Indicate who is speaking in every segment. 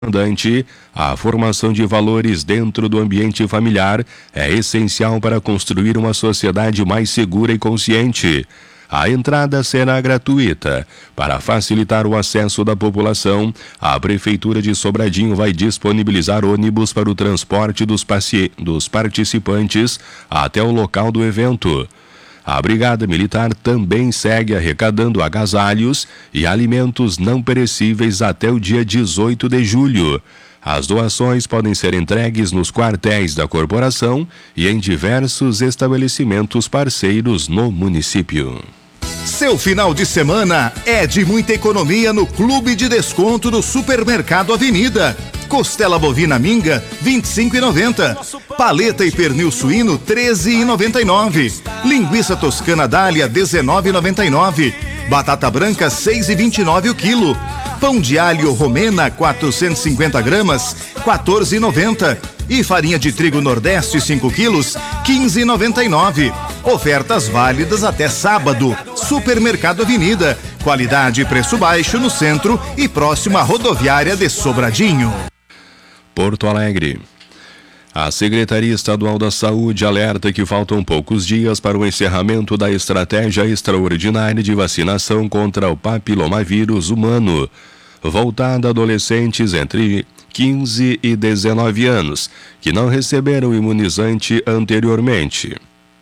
Speaker 1: A formação de valores dentro do ambiente familiar é essencial para construir uma sociedade mais segura e consciente. A entrada será gratuita. Para facilitar o acesso da população, a Prefeitura de Sobradinho vai disponibilizar ônibus para o transporte dos participantes até o local do evento. A Brigada Militar também segue arrecadando agasalhos e alimentos não perecíveis até o dia 18 de julho. As doações podem ser entregues nos quartéis da corporação e em diversos estabelecimentos parceiros no município.
Speaker 2: Seu final de semana é de muita economia no Clube de Desconto do Supermercado Avenida. Costela bovina minga, R$25,90. Paleta e pernil suíno, R$13,99. Linguiça toscana dália, R$19,99. Batata branca, R$6,29 o quilo. Pão de alho romena, 450 gramas, R$14,90. E farinha de trigo Nordeste, 5 quilos, R$15,99. Ofertas válidas até sábado. Supermercado Avenida. Qualidade e preço baixo no centro e próximo à rodoviária de Sobradinho.
Speaker 1: Porto Alegre. A Secretaria Estadual da Saúde alerta que faltam poucos dias para o encerramento da estratégia extraordinária de vacinação contra o papilomavírus humano, voltada a adolescentes entre 15 e 19 anos, que não receberam imunizante anteriormente.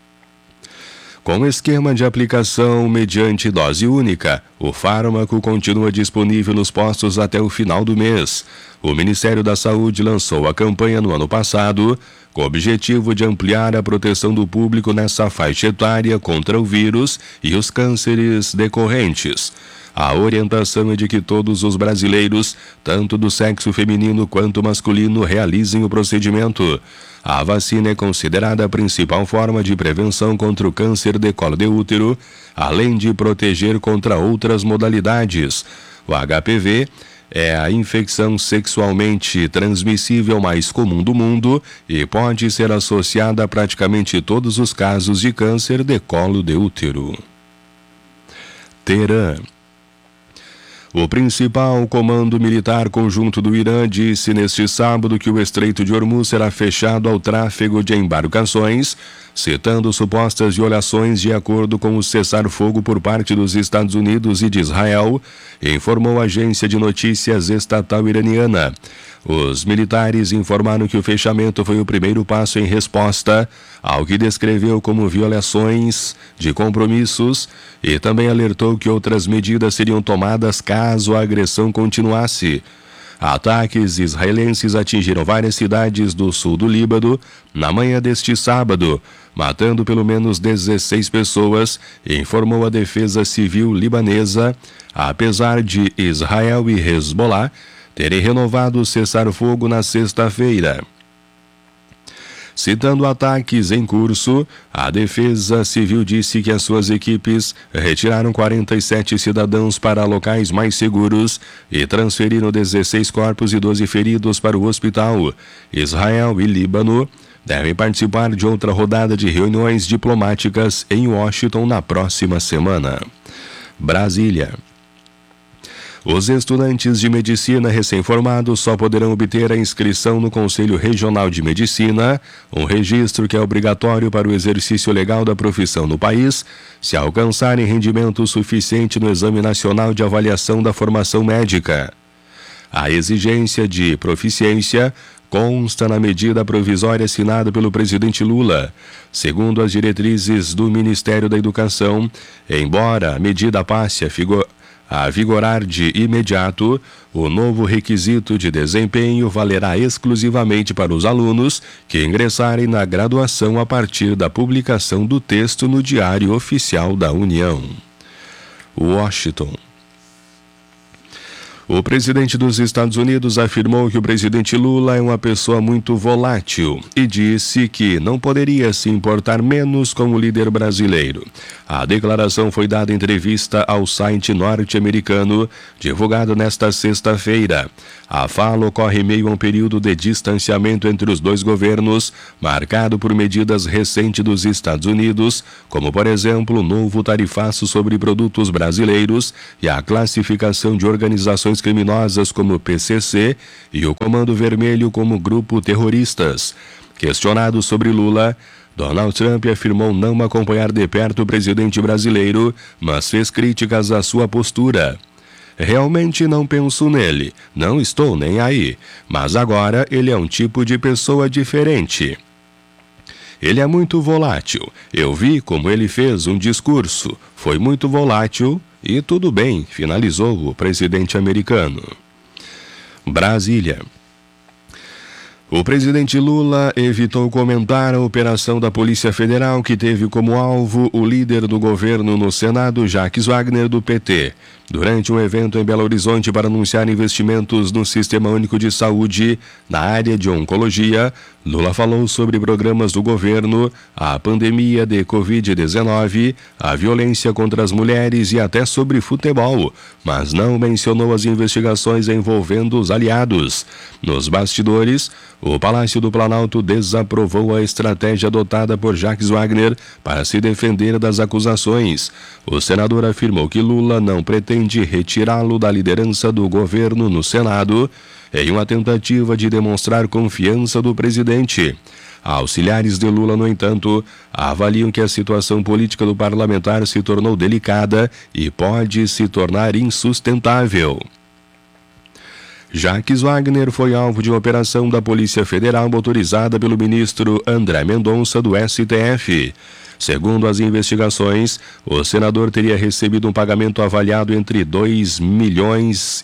Speaker 1: Com esquema de aplicação mediante dose única, o fármaco continua disponível nos postos até o final do mês. O Ministério da Saúde lançou a campanha no ano passado, com o objetivo de ampliar a proteção do público nessa faixa etária contra o vírus e os cânceres decorrentes. A orientação é de que todos os brasileiros, tanto do sexo feminino quanto masculino, realizem o procedimento. A vacina é considerada a principal forma de prevenção contra o câncer de colo de útero, além de proteger contra outras modalidades. O HPV é a infecção sexualmente transmissível mais comum do mundo e pode ser associada a praticamente todos os casos de câncer de colo de útero. Teherã. O principal comando militar conjunto do Irã disse neste sábado que o Estreito de Hormuz será fechado ao tráfego de embarcações, citando supostas violações de acordo com o cessar-fogo por parte dos Estados Unidos e de Israel, informou a agência de notícias estatal iraniana. Os militares informaram que o fechamento foi o primeiro passo em resposta ao que descreveu como violações de compromissos e também alertou que outras medidas seriam tomadas caso a agressão continuasse. Ataques israelenses atingiram várias cidades do sul do Líbano na manhã deste sábado, matando pelo menos 16 pessoas, informou a Defesa Civil libanesa, apesar de Israel e Hezbollah terem renovado o cessar-fogo na sexta-feira. Citando ataques em curso, a Defesa Civil disse que as suas equipes retiraram 47 cidadãos para locais mais seguros e transferiram 16 corpos e 12 feridos para o hospital. Israel e Líbano devem participar de outra rodada de reuniões diplomáticas em Washington na próxima semana. Brasília. Os estudantes de medicina recém-formados só poderão obter a inscrição no Conselho Regional de Medicina, um registro que é obrigatório para o exercício legal da profissão no país, se alcançarem rendimento suficiente no Exame Nacional de Avaliação da Formação Médica. A exigência de proficiência consta na medida provisória assinada pelo presidente Lula. Segundo as diretrizes do Ministério da Educação, embora a medida passe a vigorar de imediato, o novo requisito de desempenho valerá exclusivamente para os alunos que ingressarem na graduação a partir da publicação do texto no Diário Oficial da União. Washington. O presidente dos Estados Unidos afirmou que o presidente Lula é uma pessoa muito volátil e disse que não poderia se importar menos com o líder brasileiro. A declaração foi dada em entrevista ao site norte-americano, divulgado nesta sexta-feira. A fala ocorre em meio a um período de distanciamento entre os dois governos, marcado por medidas recentes dos Estados Unidos, como, por exemplo, o novo tarifaço sobre produtos brasileiros e a classificação de organizações criminosas como PCC e o Comando Vermelho como grupo terroristas. Questionado sobre Lula, Donald Trump afirmou não acompanhar de perto o presidente brasileiro, mas fez críticas à sua postura. Realmente não penso nele, não estou nem aí, mas agora ele é um tipo de pessoa diferente. Ele é muito volátil, eu vi como ele fez um discurso, foi muito volátil e tudo bem, finalizou o presidente americano. Brasília. O presidente Lula evitou comentar a operação da Polícia Federal que teve como alvo o líder do governo no Senado, Jacques Wagner, do PT. Durante um evento em Belo Horizonte para anunciar investimentos no Sistema Único de Saúde na área de oncologia, Lula falou sobre programas do governo, a pandemia de Covid-19, a violência contra as mulheres e até sobre futebol, mas não mencionou as investigações envolvendo os aliados. Nos bastidores, o Palácio do Planalto desaprovou a estratégia adotada por Jacques Wagner para se defender das acusações. O senador afirmou que Lula não pretende retirá-lo da liderança do governo no Senado, em uma tentativa de demonstrar confiança do presidente. Auxiliares de Lula, no entanto, avaliam que a situação política do parlamentar se tornou delicada e pode se tornar insustentável. Jacques Wagner foi alvo de uma operação da Polícia Federal autorizada pelo ministro André Mendonça, do STF. Segundo as investigações, o senador teria recebido um pagamento avaliado entre R$2,5 milhões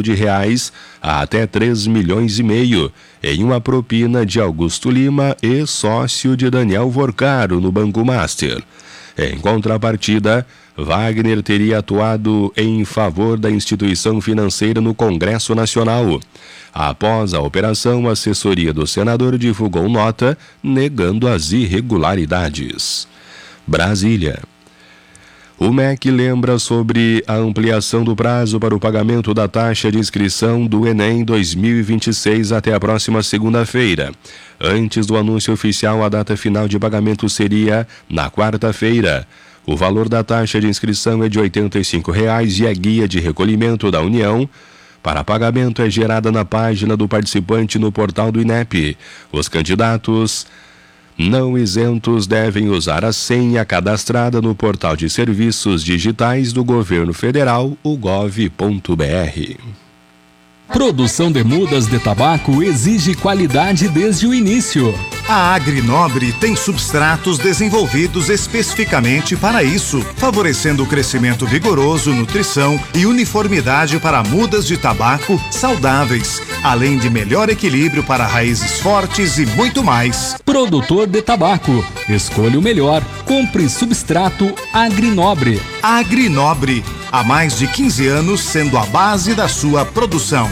Speaker 1: a até R$3,5 milhões em uma propina de Augusto Lima, ex-sócio de Daniel Vorcaro no Banco Master. Em contrapartida, Wagner teria atuado em favor da instituição financeira no Congresso Nacional. Após a operação, a assessoria do senador divulgou nota negando as irregularidades. Brasília. O MEC lembra sobre a ampliação do prazo para o pagamento da taxa de inscrição do Enem 2026 até a próxima segunda-feira. Antes do anúncio oficial, a data final de pagamento seria na quarta-feira. O valor da taxa de inscrição é de R$ 85,00 e a guia de recolhimento da União para pagamento é gerada na página do participante no portal do INEP. Os candidatos não isentos devem usar a senha cadastrada no portal de serviços digitais do Governo Federal, o gov.br.
Speaker 3: Produção de mudas de tabaco exige qualidade desde o início.
Speaker 2: A Agrinobre tem substratos desenvolvidos especificamente para isso, favorecendo o crescimento vigoroso, nutrição e uniformidade para mudas de tabaco saudáveis, além de melhor equilíbrio para raízes fortes e muito mais.
Speaker 3: Produtor de tabaco, escolha o melhor, compre substrato Agrinobre.
Speaker 2: Agrinobre, há mais de 15 anos sendo a base da sua produção.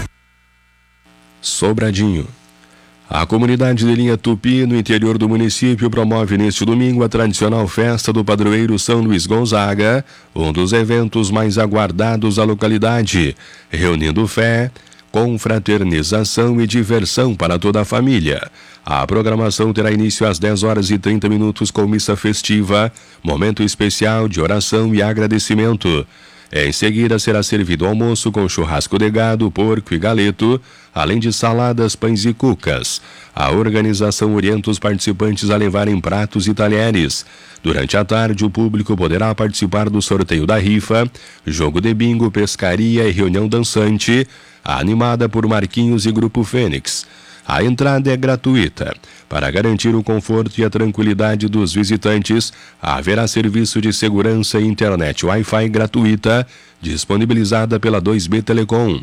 Speaker 1: Sobradinho. A comunidade de Linha Tupi, no interior do município, promove neste domingo a tradicional festa do padroeiro São Luís Gonzaga, um dos eventos mais aguardados da localidade, reunindo fé, confraternização e diversão para toda a família. A programação terá início às 10h30 com missa festiva, momento especial de oração e agradecimento. Em seguida será servido almoço com churrasco de gado, porco e galeto, além de saladas, pães e cucas. A organização orienta os participantes a levarem pratos e talheres. Durante a tarde, o público poderá participar do sorteio da rifa, jogo de bingo, pescaria e reunião dançante, animada por Marquinhos e Grupo Fênix. A entrada é gratuita. Para garantir o conforto e a tranquilidade dos visitantes, haverá serviço de segurança e internet Wi-Fi gratuita, disponibilizada pela 2B Telecom.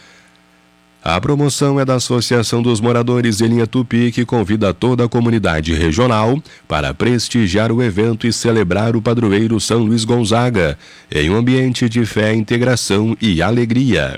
Speaker 1: A promoção é da Associação dos Moradores de Linha Tupi, que convida toda a comunidade regional para prestigiar o evento e celebrar o padroeiro São Luís Gonzaga, em um ambiente de fé, integração e alegria.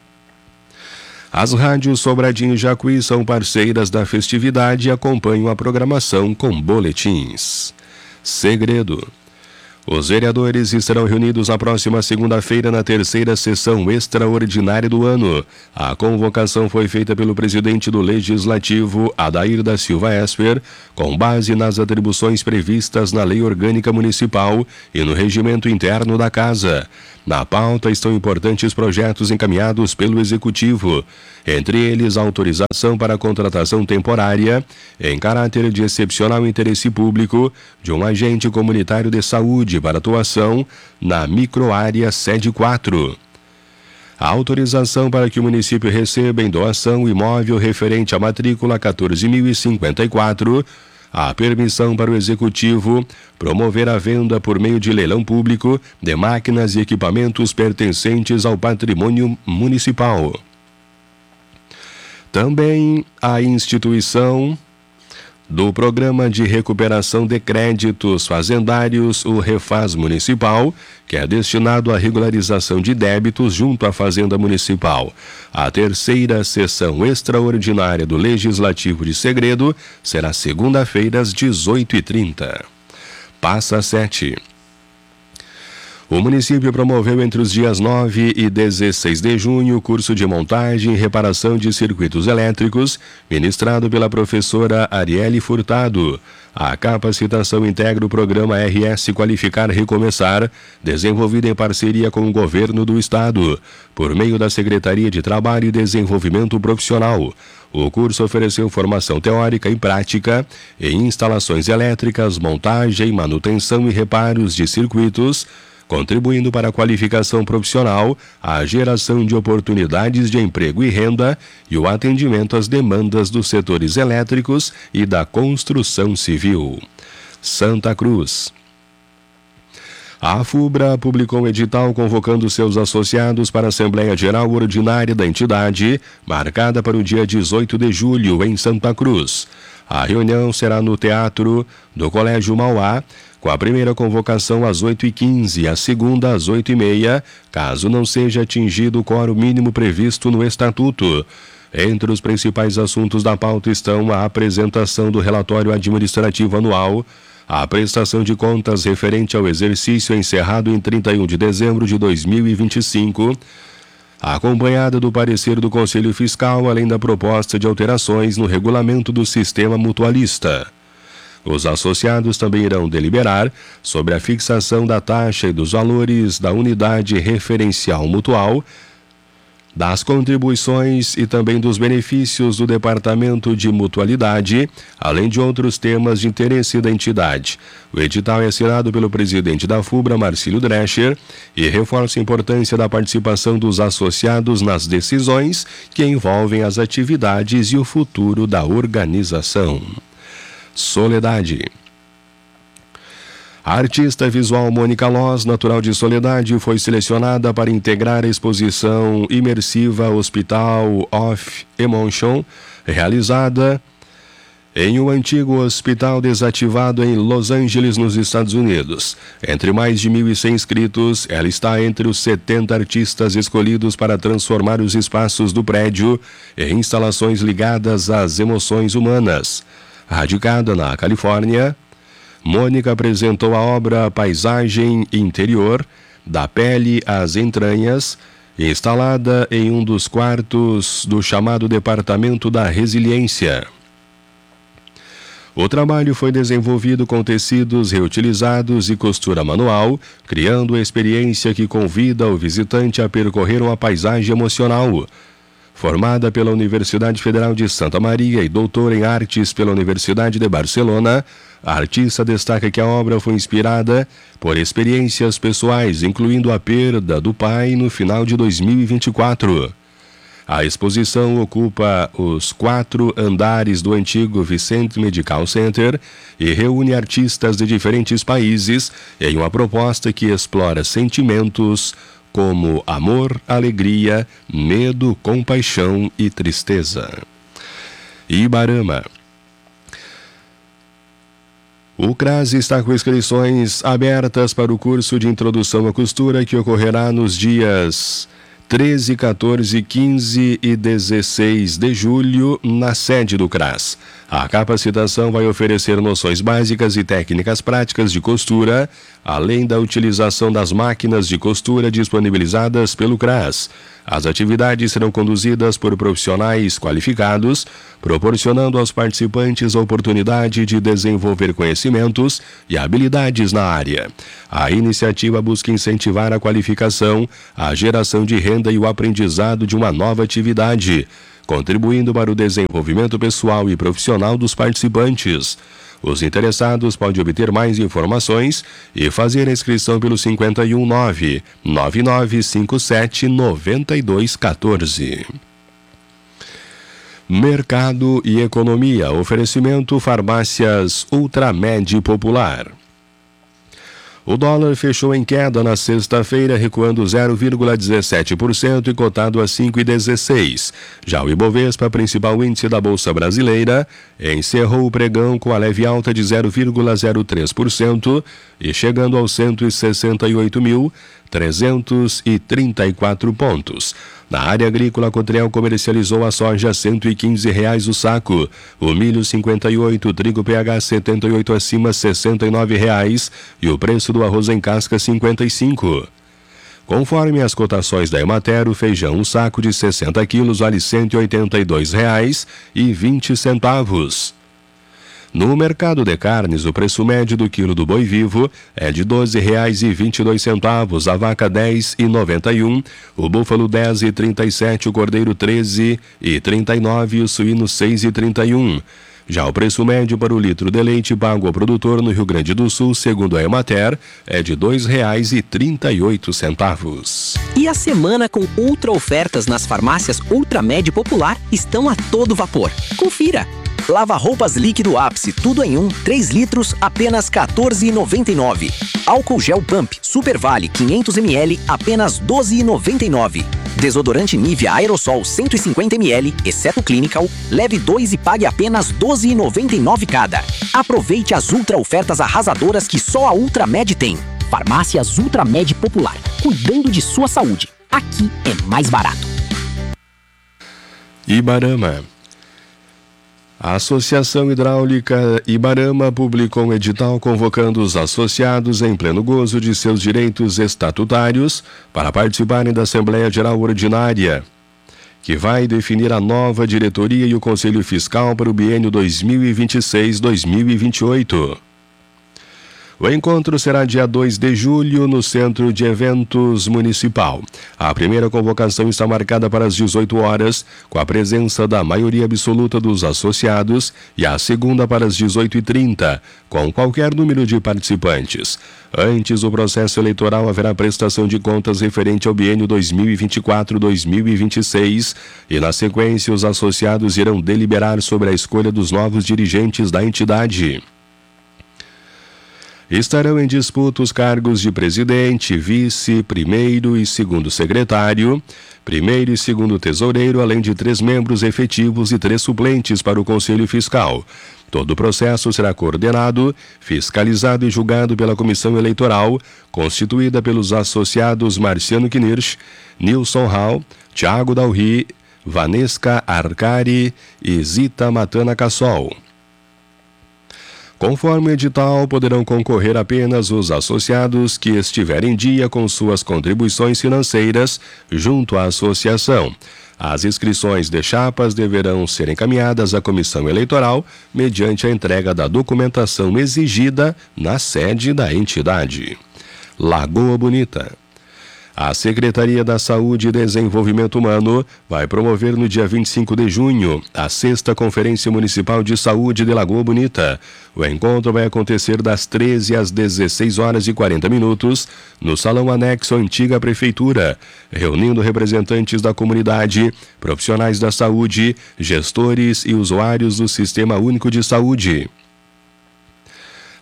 Speaker 1: As rádios Sobradinho e Jacuí são parceiras da festividade e acompanham a programação com boletins. Segredo. Os vereadores estarão reunidos na próxima segunda-feira na terceira sessão extraordinária do ano. A convocação foi feita pelo presidente do Legislativo, Adair da Silva Esper, com base nas atribuições previstas na Lei Orgânica Municipal e no regimento interno da Casa. Na pauta estão importantes projetos encaminhados pelo Executivo, entre eles a autorização para a contratação temporária, em caráter de excepcional interesse público, de um agente comunitário de saúde para atuação na microárea sede 4. A autorização para que o município receba em doação o imóvel referente à matrícula 14.054, a permissão para o Executivo promover a venda por meio de leilão público de máquinas e equipamentos pertencentes ao patrimônio municipal. Também a instituição do Programa de Recuperação de Créditos Fazendários, o Refaz Municipal, que é destinado à regularização de débitos junto à Fazenda Municipal. A terceira sessão extraordinária do Legislativo de Segredo será segunda-feira às 18h30. Passa 7. O município promoveu entre os dias 9 e 16 de junho o curso de montagem e reparação de circuitos elétricos, ministrado pela professora Arielle Furtado. A capacitação integra o programa RS Qualificar Recomeçar, desenvolvido em parceria com o governo do estado, por meio da Secretaria de Trabalho e Desenvolvimento Profissional. O curso ofereceu formação teórica e prática em instalações elétricas, montagem, manutenção e reparos de circuitos, contribuindo para a qualificação profissional, a geração de oportunidades de emprego e renda e o atendimento às demandas dos setores elétricos e da construção civil. Santa Cruz. A FUBRA publicou um edital convocando seus associados para a Assembleia Geral Ordinária da entidade, marcada para o dia 18 de julho, em Santa Cruz. A reunião será no Teatro do Colégio Mauá, com a primeira convocação às 8h15 e a segunda às 8h30, caso não seja atingido o quórum mínimo previsto no Estatuto. Entre os principais assuntos da pauta estão a apresentação do relatório administrativo anual, a prestação de contas referente ao exercício encerrado em 31 de dezembro de 2025, acompanhada do parecer do Conselho Fiscal, além da proposta de alterações no regulamento do sistema mutualista. Os associados também irão deliberar sobre a fixação da taxa e dos valores da unidade referencial mutual, das contribuições e também dos benefícios do Departamento de Mutualidade, além de outros temas de interesse da entidade. O edital é assinado pelo presidente da FUBRA, Marcílio Drescher, e reforça a importância da participação dos associados nas decisões que envolvem as atividades e o futuro da organização. Soledade. A artista visual Mônica Loz, natural de Soledade, foi selecionada para integrar a exposição imersiva Hospital of Emotion, realizada em um antigo hospital desativado em Los Angeles, nos Estados Unidos. Entre mais de 1.100 inscritos, ela está entre os 70 artistas escolhidos para transformar os espaços do prédio em instalações ligadas às emoções humanas. Radicada na Califórnia, Mônica apresentou a obra Paisagem Interior, da Pele às Entranhas, instalada em um dos quartos do chamado Departamento da Resiliência. O trabalho foi desenvolvido com tecidos reutilizados e costura manual, criando uma experiência que convida o visitante a percorrer uma paisagem emocional. Formada pela Universidade Federal de Santa Maria e doutora em artes pela Universidade de Barcelona, a artista destaca que a obra foi inspirada por experiências pessoais, incluindo a perda do pai no final de 2024. A exposição ocupa os 4 andares do antigo Vicente Medical Center e reúne artistas de diferentes países em uma proposta que explora sentimentos como amor, alegria, medo, compaixão e tristeza. Ibarama. O CRAS está com inscrições abertas para o curso de Introdução à Costura, que ocorrerá nos dias 13, 14, 15 e 16 de julho, na sede do CRAS. A capacitação vai oferecer noções básicas e técnicas práticas de costura, além da utilização das máquinas de costura disponibilizadas pelo CRAS. As atividades serão conduzidas por profissionais qualificados, proporcionando aos participantes a oportunidade de desenvolver conhecimentos e habilidades na área. A iniciativa busca incentivar a qualificação, a geração de renda e o aprendizado de uma nova atividade, contribuindo para o desenvolvimento pessoal e profissional dos participantes. Os interessados podem obter mais informações e fazer a inscrição pelo 519-9957-9214. Mercado e economia. Oferecimento Farmácias Ultramed Popular. O dólar fechou em queda na sexta-feira, recuando 0,17% e cotado a 5,16. Já o Ibovespa, principal índice da Bolsa Brasileira, encerrou o pregão com a leve alta de 0,03% e chegando aos 168.334 pontos. Na área agrícola, a Cotrel comercializou a soja a R$ 115 o saco, o milho 58, o trigo PH 78 acima R$ 69 e o preço do arroz em casca 55. Conforme as cotações da Emater, o feijão um saco de 60 quilos vale R$ 182,20. No mercado de carnes, o preço médio do quilo do boi vivo é de R$ 12,22, a vaca R$ 10,91, o búfalo R$ 10,37, o cordeiro R$ 13,39 e o suíno R$ 6,31. Já o preço médio para o litro de leite pago ao produtor no Rio Grande do Sul, segundo a Emater, é de R$ 2,38.
Speaker 4: E a semana com ultra ofertas nas farmácias Ultramed Popular estão a todo vapor. Confira! Lava-roupas líquido Ápice, tudo em 1, 3 litros, apenas R$ 14,99. Álcool gel Pump Super Vale 500 ml, apenas R$ 12,99. Desodorante Nivea Aerosol 150 ml, exceto Clinical, leve 2 e pague apenas R$ 12,99 cada. Aproveite as ultra ofertas arrasadoras que só a Ultramed tem. Farmácias Ultramed Popular, cuidando de sua saúde. Aqui é mais barato.
Speaker 1: Ibarama. A Associação Hidráulica Ibarama publicou um edital convocando os associados em pleno gozo de seus direitos estatutários para participarem da Assembleia Geral Ordinária, que vai definir a nova diretoria e o Conselho Fiscal para o biênio 2026-2028. O encontro será dia 2 de julho no Centro de Eventos Municipal. A primeira convocação está marcada para as 18 horas, com a presença da maioria absoluta dos associados, e a segunda para as 18h30, com qualquer número de participantes. Antes do processo eleitoral, haverá prestação de contas referente ao biênio 2024-2026 e, na sequência, os associados irão deliberar sobre a escolha dos novos dirigentes da entidade. Estarão em disputa os cargos de presidente, vice, primeiro e segundo secretário, primeiro e segundo tesoureiro, além de 3 membros efetivos e 3 suplentes para o Conselho Fiscal. Todo o processo será coordenado, fiscalizado e julgado pela Comissão Eleitoral, constituída pelos associados Marciano Knirsch, Nilson Hall, Thiago Dalri, Vanesca Arcari e Zita Matana Cassol. Conforme o edital, poderão concorrer apenas os associados que estiverem em dia com suas contribuições financeiras junto à associação. As inscrições de chapas deverão ser encaminhadas à Comissão Eleitoral mediante a entrega da documentação exigida na sede da entidade. Lagoa Bonita. A Secretaria da Saúde e Desenvolvimento Humano vai promover no dia 25 de junho a 6ª Conferência Municipal de Saúde de Lagoa Bonita. O encontro vai acontecer das 13 às 16h40 no Salão Anexo à Antiga Prefeitura, reunindo representantes da comunidade, profissionais da saúde, gestores e usuários do Sistema Único de Saúde.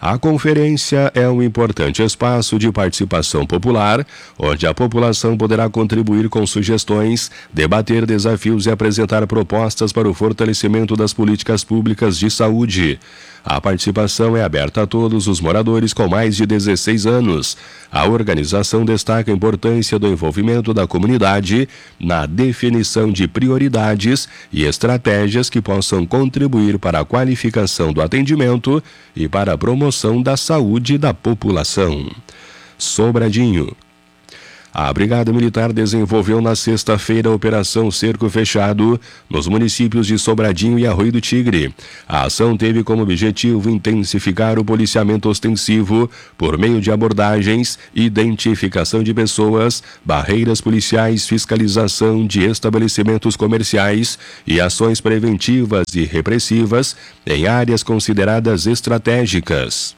Speaker 1: A conferência é um importante espaço de participação popular, onde a população poderá contribuir com sugestões, debater desafios e apresentar propostas para o fortalecimento das políticas públicas de saúde. A participação é aberta a todos os moradores com mais de 16 anos. A organização destaca a importância do envolvimento da comunidade na definição de prioridades e estratégias que possam contribuir para a qualificação do atendimento e para a promoção da saúde da população. Sobradinho. A Brigada Militar desenvolveu na sexta-feira a Operação Cerco Fechado nos municípios de Sobradinho e Arroio do Tigre. A ação teve como objetivo intensificar o policiamento ostensivo por meio de abordagens, identificação de pessoas, barreiras policiais, fiscalização de estabelecimentos comerciais e ações preventivas e repressivas em áreas consideradas estratégicas.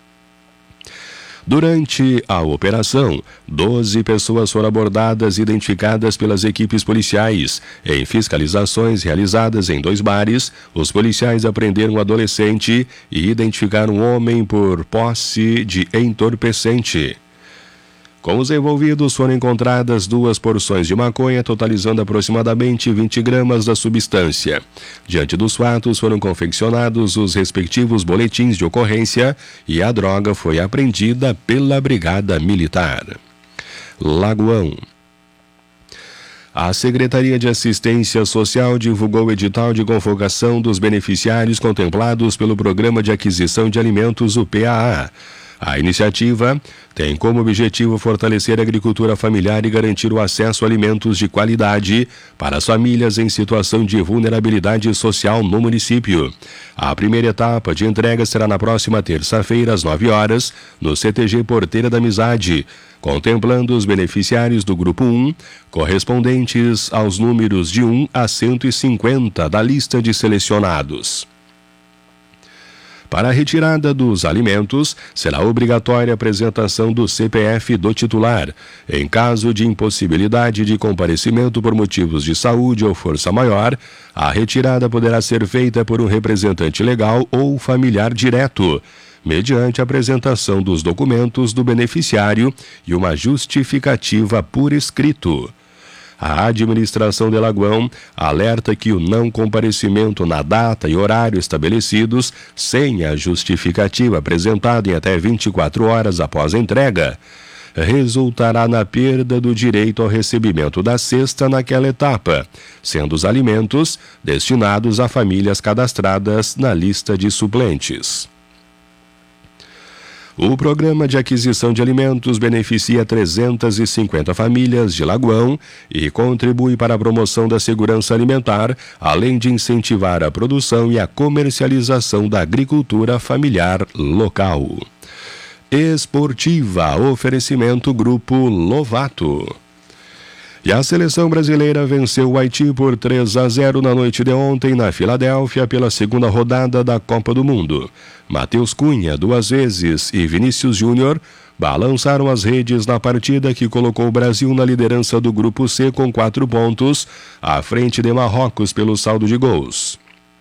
Speaker 1: Durante a operação, 12 pessoas foram abordadas e identificadas pelas equipes policiais. Em fiscalizações realizadas em 2 bares, os policiais apreenderam um adolescente e identificaram um homem por posse de entorpecente. Com os envolvidos foram encontradas 2 porções de maconha, totalizando aproximadamente 20 gramas da substância. Diante dos fatos, foram confeccionados os respectivos boletins de ocorrência e a droga foi apreendida pela Brigada Militar. Lagoão. A Secretaria de Assistência Social divulgou o edital de convocação dos beneficiários contemplados pelo Programa de Aquisição de Alimentos, o PAA. A iniciativa tem como objetivo fortalecer a agricultura familiar e garantir o acesso a alimentos de qualidade para as famílias em situação de vulnerabilidade social no município. A primeira etapa de entrega será na próxima terça-feira, às 9 horas, no CTG Porteira da Amizade, contemplando os beneficiários do Grupo 1, correspondentes aos números de 1 a 150 da lista de selecionados. Para a retirada dos alimentos, será obrigatória a apresentação do CPF do titular. Em caso de impossibilidade de comparecimento por motivos de saúde ou força maior, a retirada poderá ser feita por um representante legal ou familiar direto, mediante a apresentação dos documentos do beneficiário e uma justificativa por escrito. A administração de Lagoão alerta que o não comparecimento na data e horário estabelecidos, sem a justificativa apresentada em até 24 horas após a entrega, resultará na perda do direito ao recebimento da cesta naquela etapa, sendo os alimentos destinados a famílias cadastradas na lista de suplentes. O Programa de Aquisição de Alimentos beneficia 350 famílias de Lagoão e contribui para a promoção da segurança alimentar, além de incentivar a produção e a comercialização da agricultura familiar local. Esportiva, oferecimento Grupo Lovato. E a seleção brasileira venceu o Haiti por 3-0 na noite de ontem na Filadélfia pela segunda rodada da Copa do Mundo. Matheus Cunha, 2 vezes, e Vinícius Júnior balançaram as redes na partida que colocou o Brasil na liderança do Grupo C com 4 pontos, à frente de Marrocos pelo saldo de gols.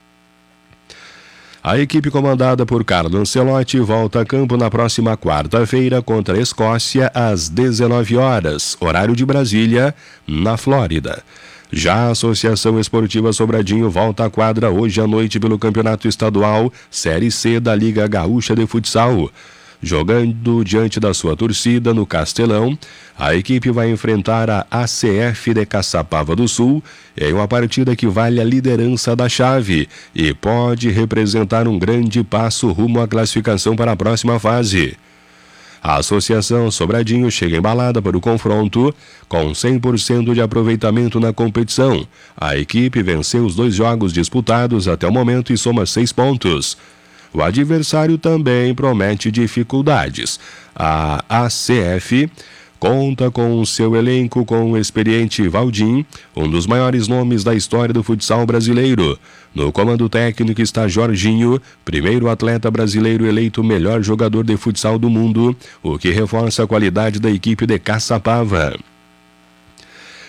Speaker 1: A equipe comandada por Carlo Ancelotti volta a campo na próxima quarta-feira contra a Escócia às 19 horas, horário de Brasília, na Flórida. Já a Associação Esportiva Sobradinho volta à quadra hoje à noite pelo Campeonato Estadual Série C da Liga Gaúcha de Futsal. Jogando diante da sua torcida no Castelão, a equipe vai enfrentar a ACF de Caçapava do Sul em uma partida que vale a liderança da chave e pode representar um grande passo rumo à classificação para a próxima fase. A Associação Sobradinho chega embalada para o confronto, com 100% de aproveitamento na competição. A equipe venceu os 2 jogos disputados até o momento e soma 6 pontos. O adversário também promete dificuldades. A ACF conta com seu elenco com o experiente Valdim, um dos maiores nomes da história do futsal brasileiro. No comando técnico está Jorginho, primeiro atleta brasileiro eleito melhor jogador de futsal do mundo, o que reforça a qualidade da equipe de Caçapava.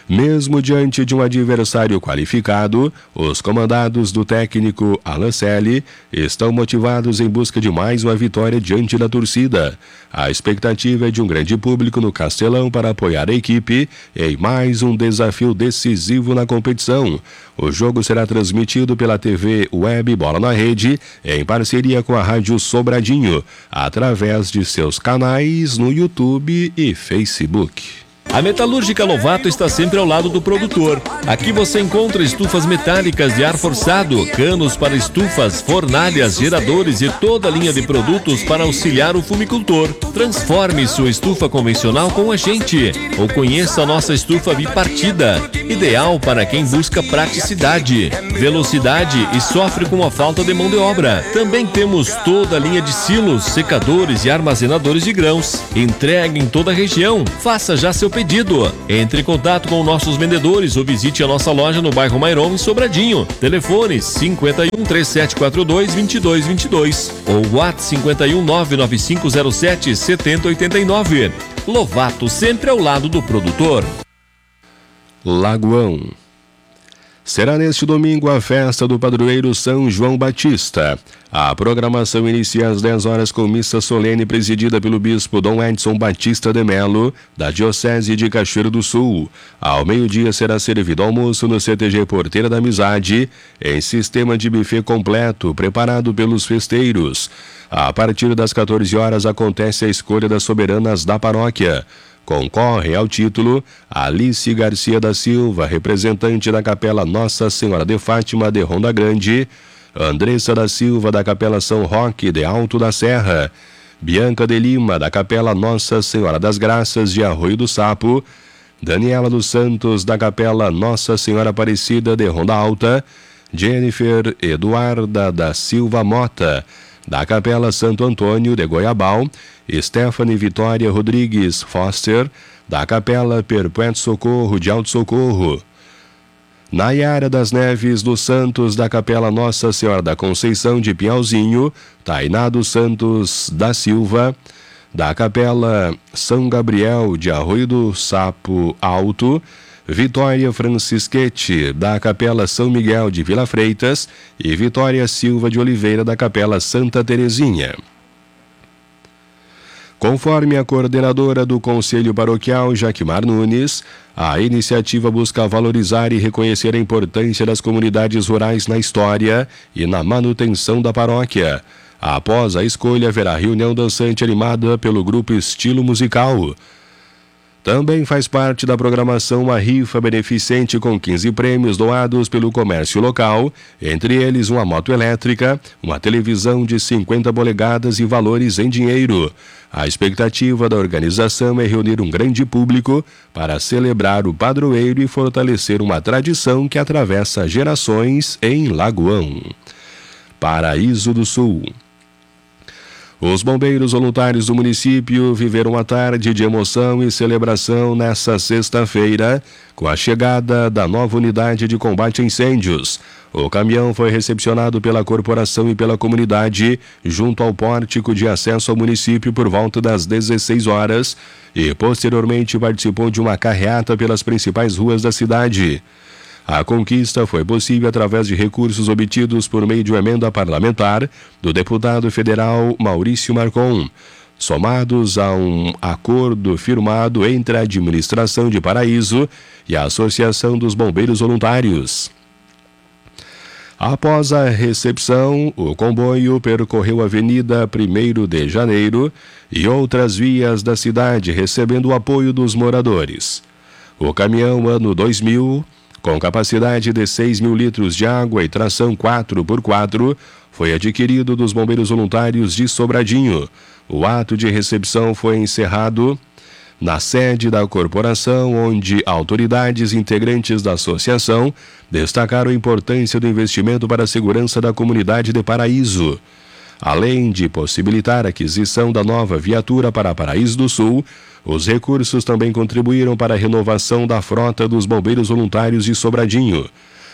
Speaker 1: Mesmo diante de um adversário qualificado, os comandados do técnico Alan Selle estão motivados em busca de mais uma vitória diante da torcida. A expectativa é de um grande público no Castelão para apoiar a equipe em mais um desafio decisivo na competição. O jogo será transmitido pela TV Web Bola na Rede, em parceria com a Rádio Sobradinho, através de seus canais no YouTube e Facebook.
Speaker 3: A Metalúrgica Lovato está sempre ao lado do produtor. Aqui você encontra estufas metálicas de ar forçado, canos para estufas, fornalhas, geradores e toda a linha de produtos para auxiliar o fumicultor. Transforme sua estufa convencional com a gente ou conheça a nossa estufa bipartida, ideal para quem busca praticidade, velocidade e sofre com a falta de mão de obra. Também temos toda a linha de silos, secadores e armazenadores de grãos. Entrega em toda a região. Faça já seu pedido. Entre em contato com nossos vendedores ou visite a nossa loja no bairro Mairon, em Sobradinho. Telefone 51 3742 2222 ou WhatsApp 51 99507 7089. Lovato, sempre ao lado do produtor.
Speaker 1: Lagoão. Será neste domingo a festa do padroeiro São João Batista. A programação inicia às 10 horas com missa solene presidida pelo bispo Dom Edson Batista de Melo, da Diocese de Cachoeiro do Sul. Ao meio-dia será servido almoço no CTG Porteira da Amizade, em sistema de buffet completo, preparado pelos festeiros. A partir das 14 horas acontece a escolha das soberanas da paróquia. Concorre ao título Alice Garcia da Silva, representante da Capela Nossa Senhora de Fátima de Ronda Grande, Andressa da Silva da Capela São Roque de Alto da Serra, Bianca de Lima da Capela Nossa Senhora das Graças de Arroio do Sapo, Daniela dos Santos da Capela Nossa Senhora Aparecida de Ronda Alta, Jennifer Eduarda da Silva Mota da Capela Santo Antônio de Goiabal, Stephanie Vitória Rodrigues Foster, da Capela Perpétuo Socorro de Alto Socorro, Nayara das Neves dos Santos, da Capela Nossa Senhora da Conceição de Piauzinho, Tainá dos Santos da Silva, da Capela São Gabriel de Arroio do Sapo Alto, Vitória Francisquete, da Capela São Miguel de Vila Freitas e Vitória Silva de Oliveira, da Capela Santa Terezinha. Conforme a coordenadora do Conselho Paroquial, Jaquimar Nunes, a iniciativa busca valorizar e reconhecer a importância das comunidades rurais na história e na manutenção da paróquia. Após a escolha, haverá reunião dançante animada pelo grupo Estilo Musical. Também faz parte da programação uma rifa beneficente com 15 prêmios doados pelo comércio local, entre eles uma moto elétrica, uma televisão de 50 polegadas e valores em dinheiro. A expectativa da organização é reunir um grande público para celebrar o padroeiro e fortalecer uma tradição que atravessa gerações em Lagoão. Paraíso do Sul. Os bombeiros voluntários do município viveram uma tarde de emoção e celebração nesta sexta-feira, com a chegada da nova unidade de combate a incêndios. O caminhão foi recepcionado pela corporação e pela comunidade, junto ao pórtico de acesso ao município por volta das 16 horas, e posteriormente participou de uma carreata pelas principais ruas da cidade. A conquista foi possível através de recursos obtidos por meio de uma emenda parlamentar do deputado federal Maurício Marcon, somados a um acordo firmado entre a administração de Paraíso e a Associação dos Bombeiros Voluntários. Após a recepção, o comboio percorreu a Avenida 1º de Janeiro e outras vias da cidade, recebendo o apoio dos moradores. O caminhão ano 2000, com capacidade de 6 mil litros de água e tração 4x4, foi adquirido dos bombeiros voluntários de Sobradinho. O ato de recepção foi encerrado na sede da corporação, onde autoridades integrantes da associação destacaram a importância do investimento para a segurança da comunidade de Paraíso. Além de possibilitar a aquisição da nova viatura para Paraíso do Sul, os recursos também contribuíram para a renovação da frota dos bombeiros voluntários de Sobradinho.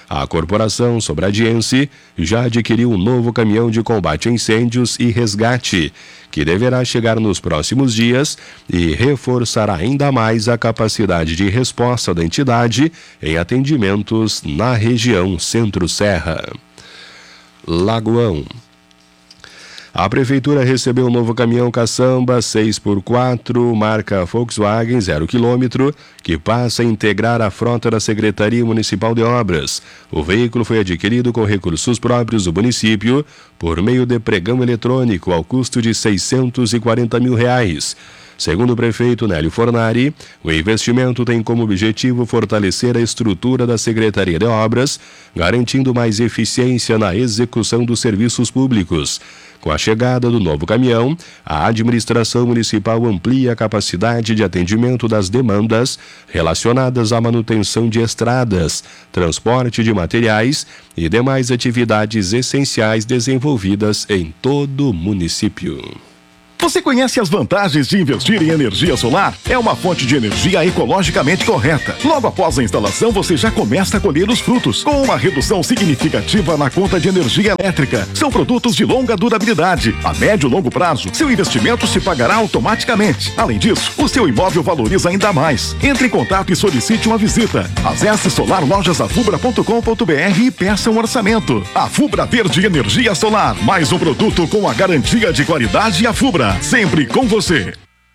Speaker 1: A corporação sobradiense já adquiriu um novo caminhão de combate a incêndios e resgate, que deverá chegar nos próximos dias e reforçará ainda mais a capacidade de resposta da entidade em atendimentos na região Centro-Serra. Lagoão. A Prefeitura recebeu um novo caminhão caçamba 6x4, marca Volkswagen 0 km, que passa a integrar a frota da Secretaria Municipal de Obras. O veículo foi adquirido com recursos próprios do município por meio de pregão eletrônico ao custo de R$ 640 mil. Segundo o prefeito Nélio Fornari, o investimento tem como objetivo fortalecer a estrutura da Secretaria de Obras, garantindo mais eficiência na execução dos serviços públicos. Com a chegada do novo caminhão, a administração municipal amplia a capacidade de atendimento das demandas relacionadas à manutenção de estradas, transporte de materiais e demais atividades essenciais desenvolvidas em todo o município.
Speaker 5: Você conhece as vantagens de investir em energia solar? É uma fonte de energia ecologicamente correta. Logo após a instalação, você já começa a colher os frutos, com uma redução significativa na conta de energia elétrica. São produtos de longa durabilidade. A médio e longo prazo, seu investimento se pagará automaticamente. Além disso, o seu imóvel valoriza ainda mais. Entre em contato e solicite uma visita. Acesse solarlojasafubra.com.br e peça um orçamento. A Fubra Verde Energia Solar. Mais um produto com a garantia de qualidade Afubra. Sempre com você.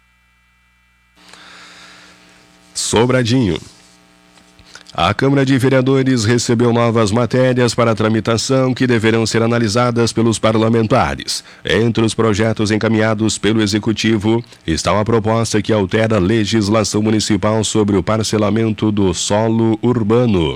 Speaker 1: Sobradinho. A Câmara de Vereadores recebeu novas matérias para tramitação que deverão ser analisadas pelos parlamentares. Entre os projetos encaminhados pelo Executivo está uma proposta que altera a legislação municipal sobre o parcelamento do solo urbano.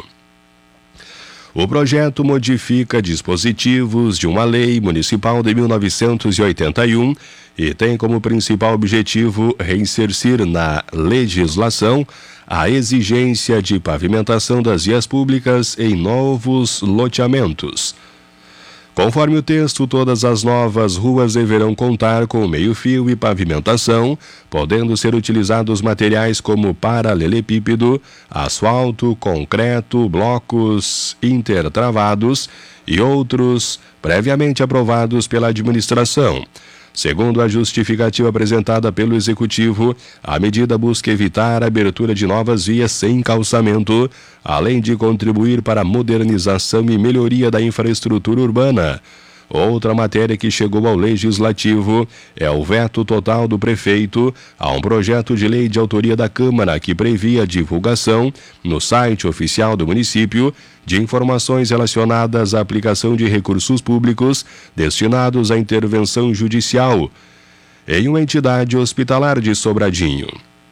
Speaker 1: O projeto modifica dispositivos de uma lei municipal de 1981 e tem como principal objetivo reinserir na legislação a exigência de pavimentação das vias públicas em novos loteamentos. Conforme o texto, todas as novas ruas deverão contar com meio-fio e pavimentação, podendo ser utilizados materiais como paralelepípedo, asfalto, concreto, blocos intertravados e outros previamente aprovados pela administração. Segundo a justificativa apresentada pelo Executivo, a medida busca evitar a abertura de novas vias sem calçamento, além de contribuir para a modernização e melhoria da infraestrutura urbana. Outra matéria que chegou ao Legislativo é o veto total do prefeito a um projeto de lei de autoria da Câmara que previa a divulgação, no site oficial do município, de informações relacionadas à aplicação de recursos públicos destinados à intervenção judicial em uma entidade hospitalar de Sobradinho.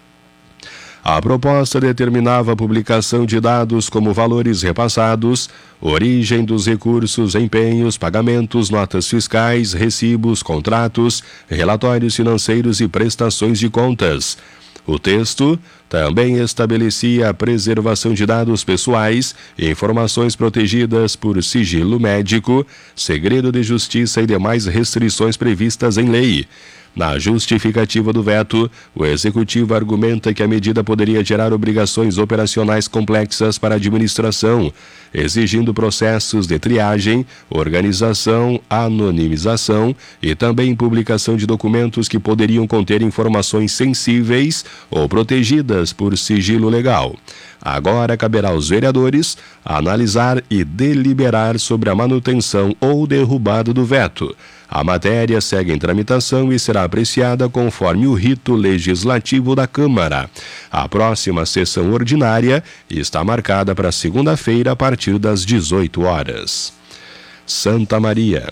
Speaker 1: A proposta determinava a publicação de dados como valores repassados, origem dos recursos, empenhos, pagamentos, notas fiscais, recibos, contratos, relatórios financeiros e prestações de contas. O texto também estabelecia a preservação de dados pessoais e informações protegidas por sigilo médico, segredo de justiça e demais restrições previstas em lei. Na justificativa do veto, o Executivo argumenta que a medida poderia gerar obrigações operacionais complexas para a administração, exigindo processos de triagem, organização, anonimização e também publicação de documentos que poderiam conter informações sensíveis ou protegidas por sigilo legal. Agora caberá aos vereadores analisar e deliberar sobre a manutenção ou derrubada do veto. A matéria segue em tramitação e será apreciada conforme o rito legislativo da Câmara. A próxima sessão ordinária está marcada para segunda-feira a partir das 18 horas. Santa Maria.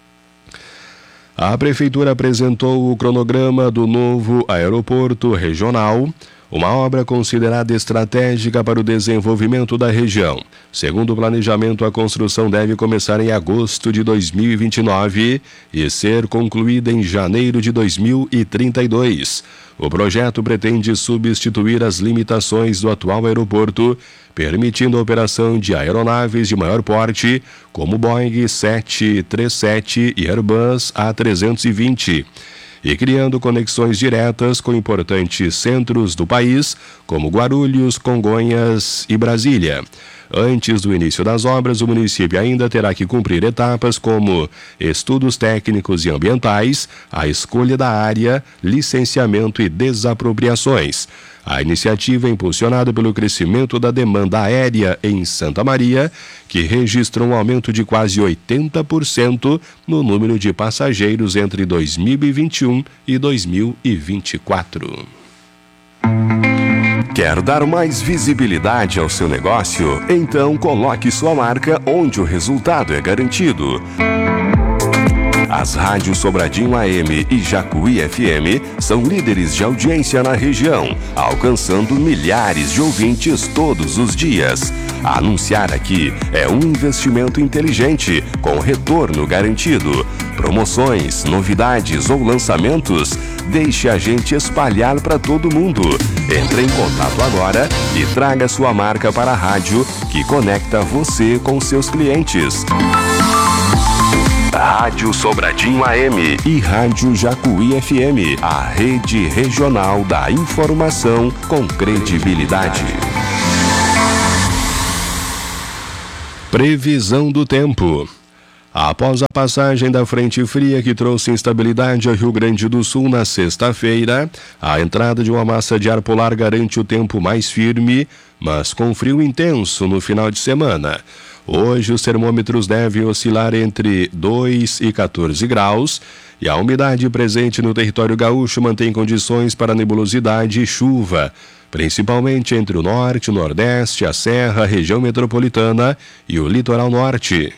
Speaker 1: A Prefeitura apresentou o cronograma do novo aeroporto regional, uma obra considerada estratégica para o desenvolvimento da região. Segundo o planejamento, a construção deve começar em agosto de 2029 e ser concluída em janeiro de 2032. O projeto pretende substituir as limitações do atual aeroporto, permitindo a operação de aeronaves de maior porte, como Boeing 737 e Airbus A320. E criando conexões diretas com importantes centros do país, como Guarulhos, Congonhas e Brasília. Antes do início das obras, o município ainda terá que cumprir etapas como estudos técnicos e ambientais, a escolha da área, licenciamento e desapropriações. A iniciativa é impulsionada pelo crescimento da demanda aérea em Santa Maria, que registrou um aumento de quase 80% no número de passageiros entre 2021 e 2024.
Speaker 6: Quer dar mais visibilidade ao seu negócio? Então coloque sua marca onde o resultado é garantido. As rádios Sobradinho AM e Jacuí FM são líderes de audiência na região, alcançando milhares de ouvintes todos os dias. Anunciar aqui é um investimento inteligente, com retorno garantido. Promoções, novidades ou lançamentos, deixe a gente espalhar para todo mundo. Entre em contato agora e traga sua marca para a rádio que conecta você com seus clientes. Rádio Sobradinho AM e Rádio Jacuí FM, a rede regional da informação com credibilidade.
Speaker 1: Previsão do tempo. Após a passagem da frente fria que trouxe instabilidade ao Rio Grande do Sul na sexta-feira, a entrada de uma massa de ar polar garante o tempo mais firme, mas com frio intenso no final de semana. Hoje os termômetros devem oscilar entre 2 e 14 graus e a umidade presente no território gaúcho mantém condições para nebulosidade e chuva, principalmente entre o norte, o nordeste, a serra, a região metropolitana e o litoral norte.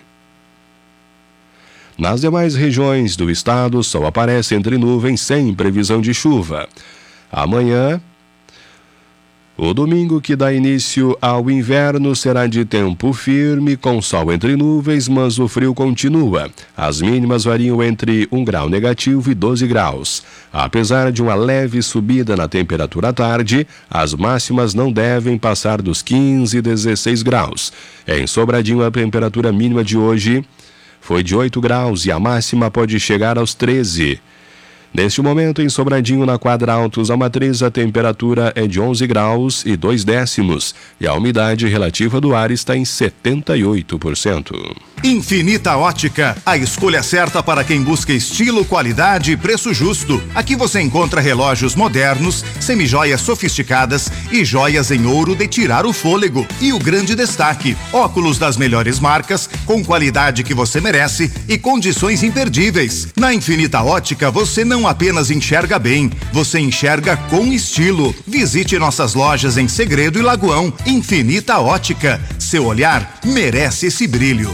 Speaker 1: Nas demais regiões do estado, o sol aparece entre nuvens sem previsão de chuva. Amanhã, o domingo que dá início ao inverno será de tempo firme, com sol entre nuvens, mas o frio continua. As mínimas variam entre 1 grau negativo e 12 graus. Apesar de uma leve subida na temperatura à tarde, as máximas não devem passar dos 15 e 16 graus. Em Sobradinho, a temperatura mínima de hoje foi de 8 graus e a máxima pode chegar aos 13. Neste momento, em Sobradinho, na quadra Altos Amatriz, a temperatura é de 11 graus e 2 décimos e a umidade relativa do ar está em 78%.
Speaker 2: Infinita Ótica, a escolha certa para quem busca estilo, qualidade e preço justo. Aqui você encontra relógios modernos, semijoias sofisticadas e joias em ouro de tirar o fôlego. E o grande destaque, óculos das melhores marcas, com qualidade que você merece e condições imperdíveis. Na Infinita Ótica, você não apenas enxerga bem, você enxerga com estilo. Visite nossas lojas em Segredo e Lagoão. Infinita Ótica, seu olhar merece esse brilho.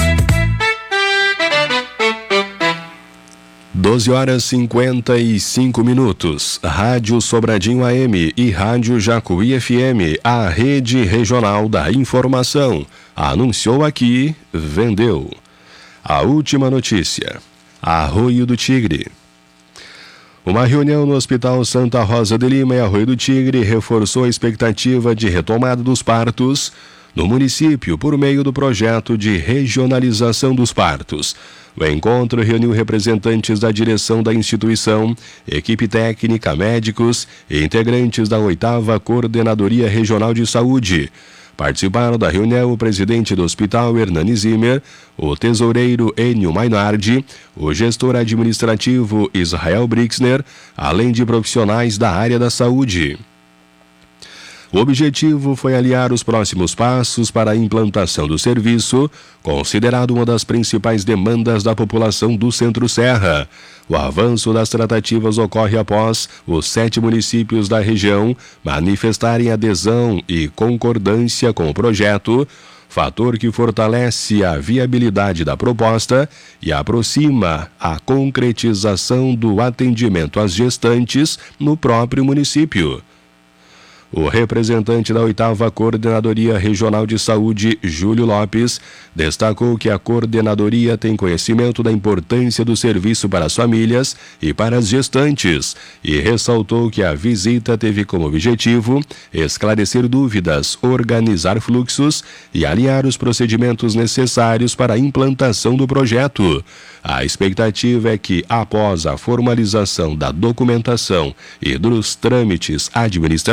Speaker 1: 12h55. Rádio Sobradinho AM e Rádio Jacuí FM, a rede regional da informação. Anunciou aqui, vendeu. A última notícia. Arroio do Tigre. Uma reunião no Hospital Santa Rosa de Lima, em Arroio do Tigre, reforçou a expectativa de retomada dos partos no município por meio do projeto de regionalização dos partos. O encontro reuniu representantes da direção da instituição, equipe técnica, médicos e integrantes da 8ª Coordenadoria Regional de Saúde. Participaram da reunião o presidente do hospital, Hernani Zimmer, o tesoureiro Enio Mainardi, o gestor administrativo Israel Brixner, além de profissionais da área da saúde. O objetivo foi aliar os próximos passos para a implantação do serviço, considerado uma das principais demandas da população do Centro-Serra. O avanço das tratativas ocorre após os 7 municípios da região manifestarem adesão e concordância com o projeto, fator que fortalece a viabilidade da proposta e aproxima a concretização do atendimento às gestantes no próprio município. O representante da 8ª Coordenadoria Regional de Saúde, Júlio Lopes, destacou que a coordenadoria tem conhecimento da importância do serviço para as famílias e para as gestantes e ressaltou que a visita teve como objetivo esclarecer dúvidas, organizar fluxos e alinhar os procedimentos necessários para a implantação do projeto. A expectativa é que, após a formalização da documentação e dos trâmites administrativos,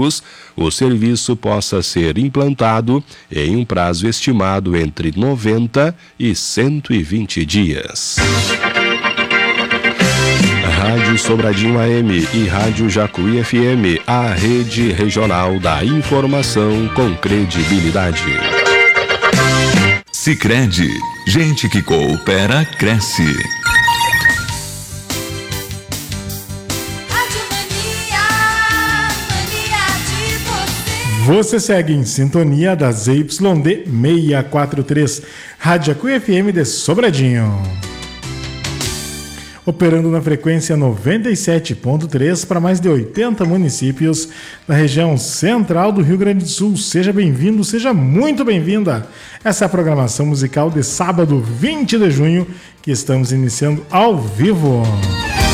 Speaker 1: municípios, o serviço possa ser implantado em um prazo estimado entre 90 e 120 dias. Rádio Sobradinho AM e Rádio Jacuí FM, a rede regional da informação com credibilidade.
Speaker 7: Sicredi, gente que coopera, cresce.
Speaker 8: Você segue em sintonia da ZYD 643, Rádio Jacuí FM de Sobradinho. Operando na frequência 97.3 para mais de 80 municípios da região central do Rio Grande do Sul. Seja bem-vindo, seja muito bem-vinda. Essa é a programação musical de sábado 20 de junho, que estamos iniciando ao vivo.